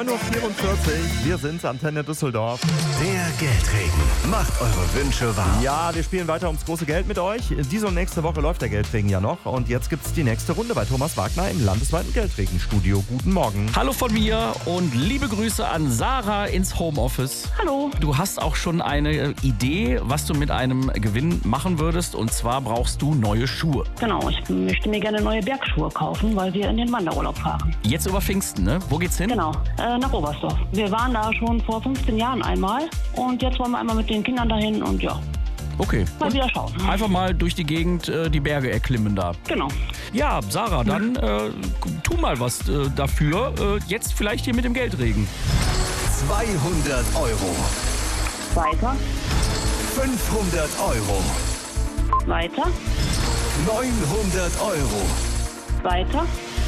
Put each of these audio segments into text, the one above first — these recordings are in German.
9:44 Uhr, wir sind Antenne Düsseldorf. Der Geldregen macht eure Wünsche wahr. Ja, wir spielen weiter ums große Geld mit euch. Diese und nächste Woche läuft der Geldregen ja noch. Und jetzt gibt's die nächste Runde bei Thomas Wagner im landesweiten Geldregenstudio. Guten Morgen. Hallo von mir und liebe Grüße an Sarah ins Homeoffice. Hallo. Du hast auch schon eine Idee, was du mit einem Gewinn machen würdest. Und zwar brauchst du neue Schuhe. Genau, ich möchte mir gerne neue Bergschuhe kaufen, weil wir in den Wanderurlaub fahren. Jetzt über Pfingsten, ne? Wo geht's hin? Genau, nach Oberstdorf. Wir waren da schon vor 15 Jahren einmal und jetzt wollen wir einmal mit den Kindern dahin und ja, Okay. mal wieder schauen. Einfach mal durch die Gegend die Berge erklimmen da. Genau. Ja, Sarah, dann tu mal was dafür. Jetzt vielleicht hier mit dem Geldregen. 200 Euro, Weiter, 500 Euro, weiter, 900 Euro, weiter,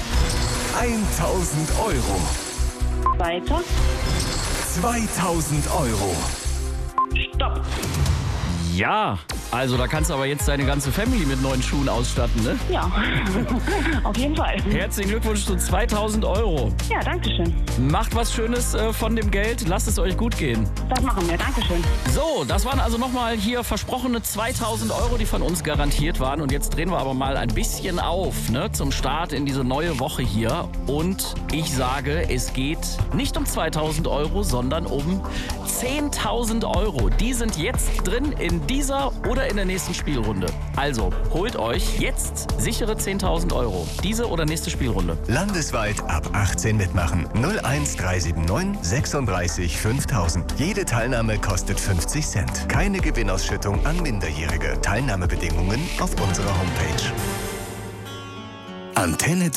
1000 Euro, weiter. 2000 Euro. Stopp. Ja, also da kannst du aber jetzt deine ganze Family mit neuen Schuhen ausstatten, ne? Ja, auf jeden Fall. Herzlichen Glückwunsch zu 2000 Euro. Ja, danke schön. Macht was Schönes von dem Geld, lasst es euch gut gehen. Das machen wir, danke schön. So, das waren also nochmal hier versprochene 2000 Euro, die von uns garantiert waren. Und jetzt drehen wir aber mal ein bisschen auf, ne, zum Start in diese neue Woche hier. Und ich sage, es geht nicht um 2000 Euro, sondern um 10.000 Euro. Die sind jetzt drin in dieser oder in der nächsten Spielrunde. Also, holt euch jetzt sichere 10.000 Euro. Diese oder nächste Spielrunde. Landesweit ab 18 mitmachen. 01379 36 5000. Jede Teilnahme kostet 50 Cent. Keine Gewinnausschüttung an Minderjährige. Teilnahmebedingungen auf unserer Homepage. Antenne